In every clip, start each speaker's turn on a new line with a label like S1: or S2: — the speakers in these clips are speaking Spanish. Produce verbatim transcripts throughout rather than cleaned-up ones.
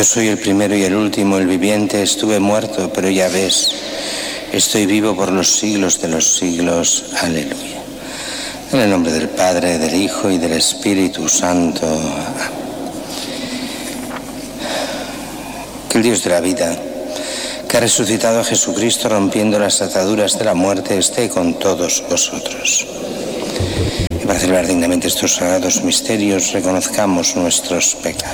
S1: Yo soy el primero y el último, el viviente. Estuve muerto, pero ya ves, estoy vivo por los siglos de los siglos. Aleluya. En el nombre del Padre, del Hijo y del Espíritu Santo. Que el Dios de la vida, que ha resucitado a Jesucristo rompiendo las ataduras de la muerte, esté con todos vosotros. Y para celebrar dignamente estos sagrados misterios, reconozcamos nuestros pecados.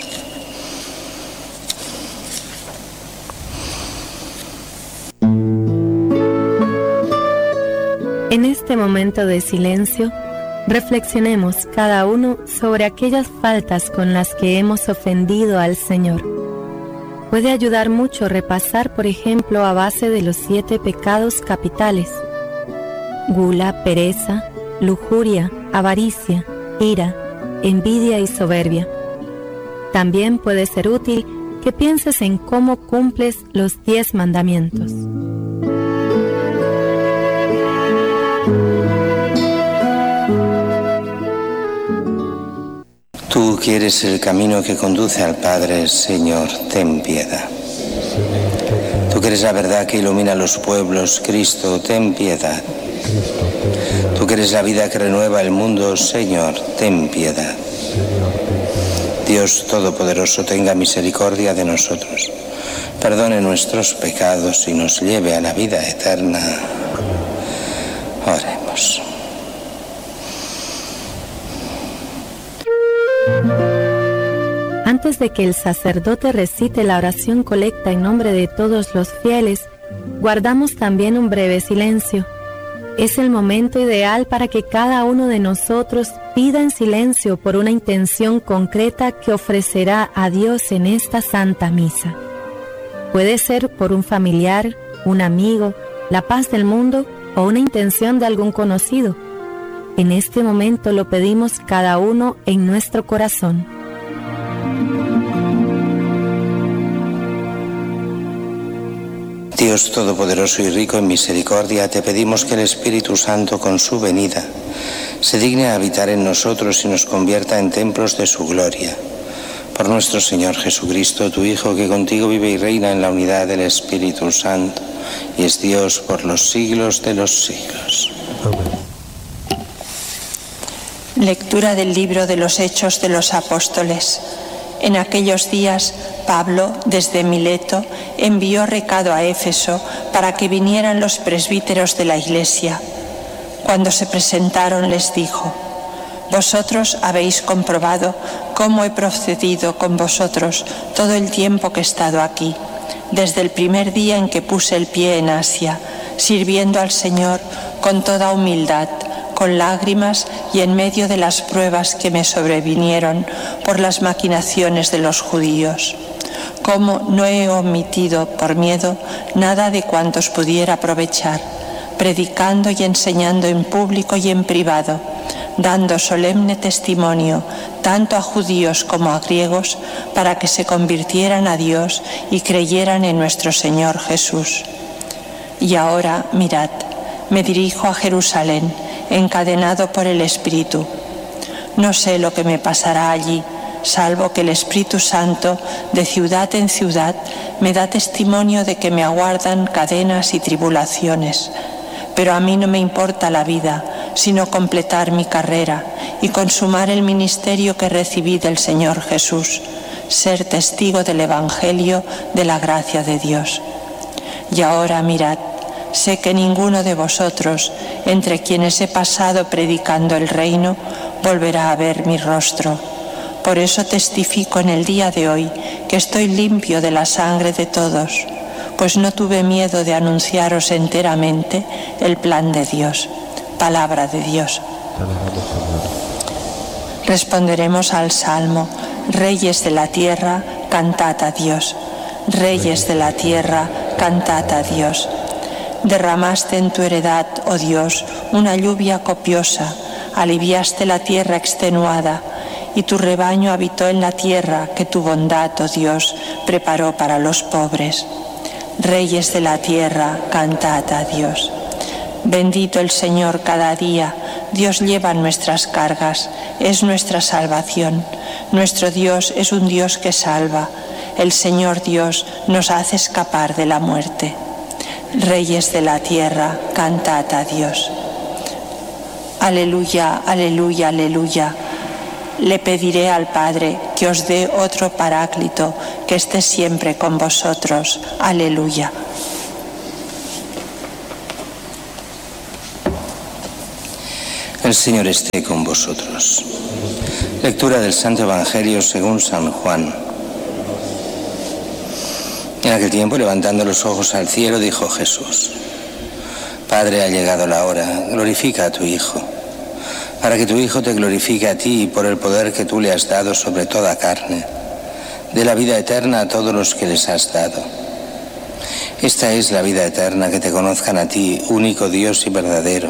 S2: En este momento de silencio, reflexionemos cada uno sobre aquellas faltas con las que hemos ofendido al Señor. Puede ayudar mucho repasar, por ejemplo, a base de los siete pecados capitales: gula, pereza, lujuria, avaricia, ira, envidia y soberbia. También puede ser útil que pienses en cómo cumples los diez mandamientos.
S1: Tú que eres el camino que conduce al Padre, Señor, ten piedad. Tú que eres la verdad que ilumina a los pueblos, Cristo, ten piedad. Tú que eres la vida que renueva el mundo, Señor, ten piedad. Dios Todopoderoso, tenga misericordia de nosotros, perdone nuestros pecados y nos lleve a la vida eterna. Oremos.
S2: Antes de que el sacerdote recite la oración colecta en nombre de todos los fieles, guardamos también un breve silencio. Es el momento ideal para que cada uno de nosotros pida en silencio por una intención concreta que ofrecerá a Dios en esta Santa Misa. Puede ser por un familiar, un amigo, la paz del mundo o una intención de algún conocido. En este momento lo pedimos cada uno en nuestro corazón.
S1: Dios Todopoderoso y rico en misericordia, te pedimos que el Espíritu Santo, con su venida, se digne a habitar en nosotros y nos convierta en templos de su gloria. Por nuestro Señor Jesucristo, tu Hijo, que contigo vive y reina en la unidad del Espíritu Santo, y es Dios por los siglos de los siglos.
S3: Amén.
S4: Lectura del libro de los Hechos de los Apóstoles. En aquellos días, Pablo, desde Mileto, envió recado a Éfeso para que vinieran los presbíteros de la Iglesia. Cuando se presentaron, les dijo: vosotros habéis comprobado cómo he procedido con vosotros todo el tiempo que he estado aquí, desde el primer día en que puse el pie en Asia, sirviendo al Señor con toda humildad, con lágrimas y en medio de las pruebas que me sobrevinieron por las maquinaciones de los judíos. Cómo no he omitido por miedo nada de cuantos pudiera aprovechar, predicando y enseñando en público y en privado, dando solemne testimonio tanto a judíos como a griegos para que se convirtieran a Dios y creyeran en nuestro Señor Jesús. Y ahora, mirad, me dirijo a Jerusalén, encadenado por el Espíritu. No sé lo que me pasará allí, salvo que el Espíritu Santo, de ciudad en ciudad, me da testimonio de que me aguardan cadenas y tribulaciones. Pero a mí no me importa la vida, sino completar mi carrera y consumar el ministerio que recibí del Señor Jesús, ser testigo del Evangelio de la gracia de Dios. Y ahora mirad, sé que ninguno de vosotros, entre quienes he pasado predicando el reino, volverá a ver mi rostro. Por eso testifico en el día de hoy que estoy limpio de la sangre de todos, pues no tuve miedo de anunciaros enteramente el plan de Dios. Palabra de Dios. Responderemos al Salmo: Reyes de la tierra, cantad a Dios. Reyes de la tierra, cantad a Dios. Derramaste en tu heredad, oh Dios, una lluvia copiosa, aliviaste la tierra extenuada, y tu rebaño habitó en la tierra que tu bondad, oh Dios, preparó para los pobres. Reyes de la tierra, cantad a Dios. Bendito el Señor cada día, Dios lleva nuestras cargas, es nuestra salvación. Nuestro Dios es un Dios que salva. el Señor Dios nos hace escapar de la muerte. Reyes de la tierra, cantad a Dios. Aleluya, aleluya, aleluya. Le pediré al Padre que os dé otro Paráclito, que esté siempre con vosotros. Aleluya.
S1: El Señor esté con vosotros. Lectura del Santo Evangelio según San Juan. En aquel tiempo, levantando los ojos al cielo, dijo Jesús: Padre, ha llegado la hora, glorifica a tu Hijo, para que tu Hijo te glorifique a ti y por el poder que tú le has dado sobre toda carne, dé la vida eterna a todos los que les has dado. Esta es la vida eterna, que te conozcan a ti, único Dios y verdadero,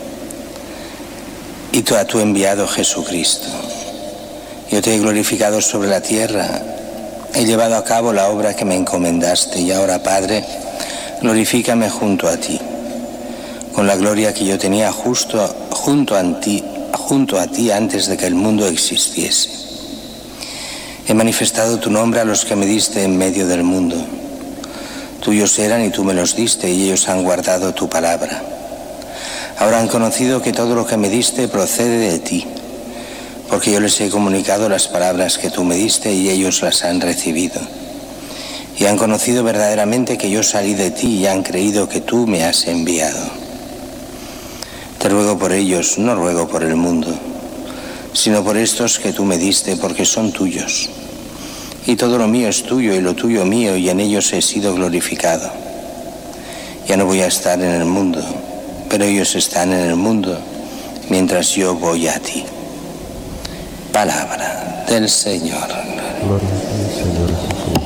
S1: y tú a tu enviado Jesucristo. Yo te he glorificado sobre la tierra, he llevado a cabo la obra que me encomendaste, y ahora, Padre, glorifícame junto a ti, con la gloria que yo tenía justo, junto, a ti, junto a ti antes de que el mundo existiese. He manifestado tu nombre a los que me diste en medio del mundo. Tuyos eran y tú me los diste, y ellos han guardado tu palabra. Ahora han conocido que todo lo que me diste procede de ti, porque yo les he comunicado las palabras que tú me diste y ellos las han recibido. Y han conocido verdaderamente que yo salí de ti y han creído que tú me has enviado. Te ruego por ellos, no ruego por el mundo, sino por estos que tú me diste, porque son tuyos. Y todo lo mío es tuyo y lo tuyo mío, y en ellos he sido glorificado. Ya no voy a estar en el mundo, pero ellos están en el mundo, mientras yo voy a ti. Palabra del Señor.
S3: Gloria a ti, Señor Jesús.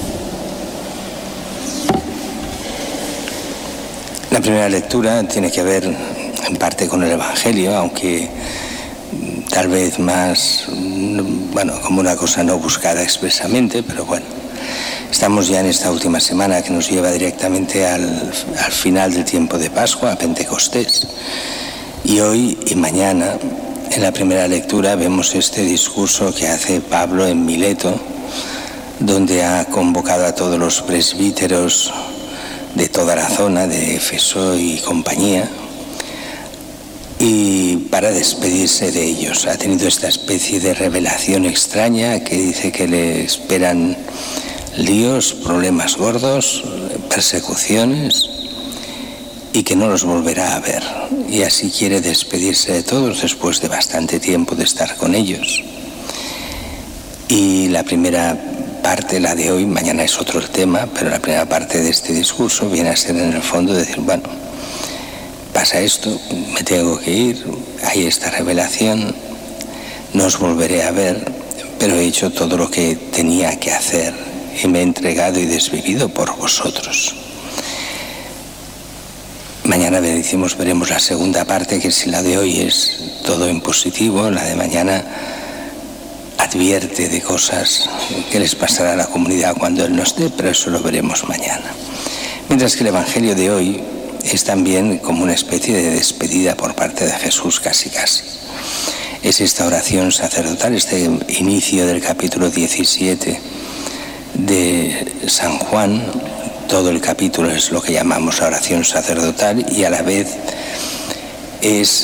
S1: La primera lectura tiene que ver en parte con el Evangelio, aunque tal vez más, bueno, como una cosa no buscada expresamente, pero bueno. Estamos ya en esta última semana que nos lleva directamente al, al final del tiempo de Pascua, a Pentecostés. Y hoy y mañana, en la primera lectura, vemos este discurso que hace Pablo en Mileto, donde ha convocado a todos los presbíteros de toda la zona, de Éfeso y compañía, y para despedirse de ellos. Ha tenido esta especie de revelación extraña que dice que le esperan líos, problemas gordos, persecuciones, y que no los volverá a ver. Y así quiere despedirse de todos después de bastante tiempo de estar con ellos. Y la primera parte, la de hoy, mañana es otro el tema, pero la primera parte de este discurso viene a ser en el fondo decir, bueno, pasa esto, me tengo que ir, hay esta revelación, no os volveré a ver, pero he hecho todo lo que tenía que hacer y me he entregado y desvivido por vosotros. Mañana decimos, veremos la segunda parte, que si la de hoy es todo en positivo, la de mañana advierte de cosas que les pasará a la comunidad cuando Él no esté, pero eso lo veremos mañana. Mientras que el Evangelio de hoy es también como una especie de despedida por parte de Jesús, casi casi. Es esta oración sacerdotal, este inicio del capítulo diecisiete de San Juan. Todo el capítulo es lo que llamamos la oración sacerdotal y a la vez es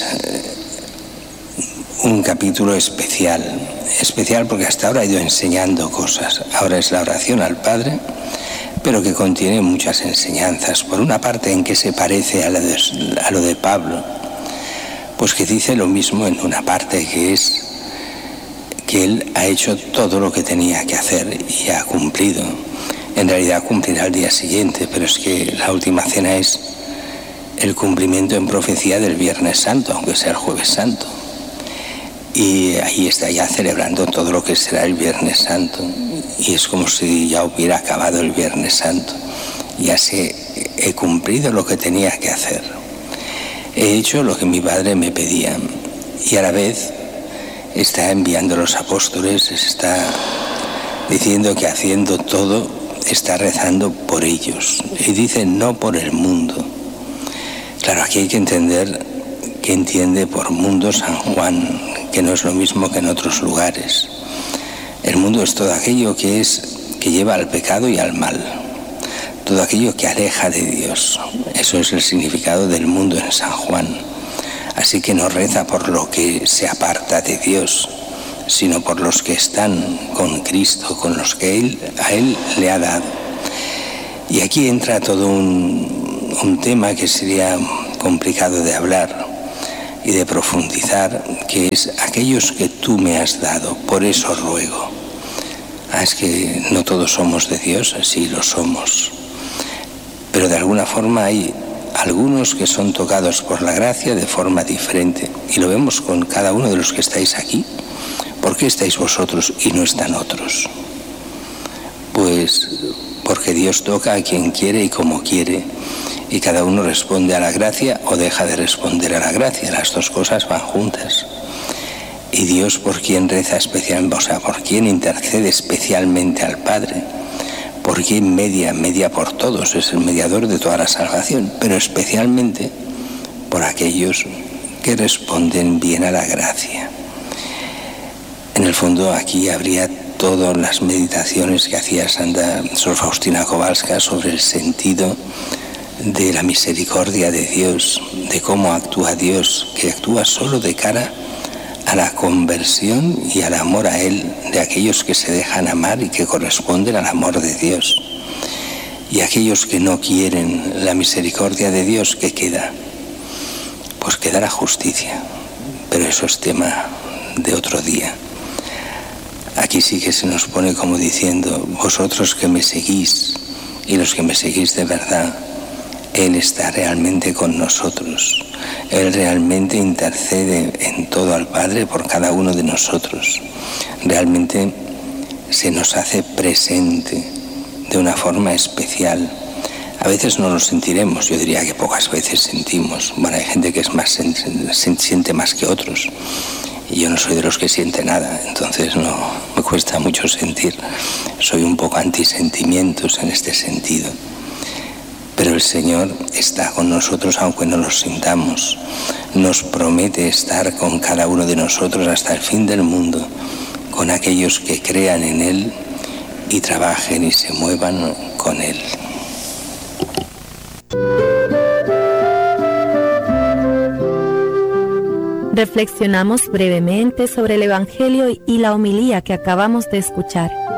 S1: un capítulo especial, especial porque hasta ahora ha ido enseñando cosas. Ahora es la oración al Padre, pero que contiene muchas enseñanzas. Por una parte, en que se parece a lo de, a lo de Pablo, pues que dice lo mismo en una parte, que es que él ha hecho todo lo que tenía que hacer y ha cumplido. En realidad cumplirá al día siguiente, pero es que la última cena es el cumplimiento en profecía del Viernes Santo, aunque sea el Jueves Santo. Y ahí está ya celebrando todo lo que será el Viernes Santo. Y es como si ya hubiera acabado el Viernes Santo. Ya sé, he cumplido lo que tenía que hacer. He hecho lo que mi Padre me pedía. Y a la vez está enviando a los apóstoles, está diciendo que haciendo todo, está rezando por ellos. Y dice no por el mundo. Claro, aquí hay que entender que entiende por mundo San Juan, que no es lo mismo que en otros lugares. El mundo es todo aquello que es que lleva al pecado y al mal, todo aquello que aleja de Dios. Eso es el significado del mundo en San Juan. Así que no reza por lo que se aparta de Dios, sino por los que están con Cristo, con los que Él, a Él le ha dado. Y aquí entra todo un, un tema que sería complicado de hablar y de profundizar, que es aquellos que tú me has dado, por eso ruego. Ah, es que no todos somos de Dios, sí lo somos, pero de alguna forma hay algunos que son tocados por la gracia de forma diferente, y lo vemos con cada uno de los que estáis aquí. ¿Por qué estáis vosotros y no están otros? Pues porque Dios toca a quien quiere y como quiere, y cada uno responde a la gracia o deja de responder a la gracia. Las dos cosas van juntas. Y Dios, por quien reza especialmente, o sea, por quien intercede especialmente al Padre, por quien media, media por todos, es el mediador de toda la salvación, pero especialmente por aquellos que responden bien a la gracia. En el fondo aquí habría todas las meditaciones que hacía Santa Sor Faustina Kowalska sobre el sentido de la misericordia de Dios, de cómo actúa Dios, que actúa solo de cara a la conversión y al amor a Él de aquellos que se dejan amar y que corresponden al amor de Dios. Y aquellos que no quieren la misericordia de Dios, ¿qué queda? Pues queda la justicia, pero eso es tema de otro día. Aquí sí que se nos pone como diciendo, vosotros que me seguís y los que me seguís de verdad, Él está realmente con nosotros. Él realmente intercede en todo al Padre por cada uno de nosotros. Realmente se nos hace presente de una forma especial. A veces no lo sentiremos, yo diría que pocas veces sentimos. Bueno, hay gente que es más, se siente más que otros. Y yo no soy de los que siente nada, entonces no me cuesta mucho sentir. Soy un poco antisentimientos en este sentido. Pero el Señor está con nosotros aunque no lo sintamos. Nos promete estar con cada uno de nosotros hasta el fin del mundo, con aquellos que crean en Él y trabajen y se muevan con Él.
S2: Reflexionamos brevemente sobre el Evangelio y la homilía que acabamos de escuchar.